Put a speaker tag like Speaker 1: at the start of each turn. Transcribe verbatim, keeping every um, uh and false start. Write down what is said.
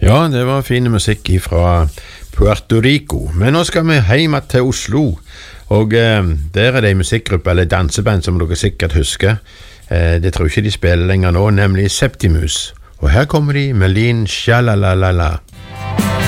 Speaker 1: Ja, det var fin musikk fra Puerto Rico. Men nå skal vi hjem til Oslo. Og eh, der er det en musikkgruppe, eller danseband, som dere sikkert husker. Eh, det tror jeg ikke de spiller lenger nå, nemlig Septimus. Og her kommer de med Lin Shalalala.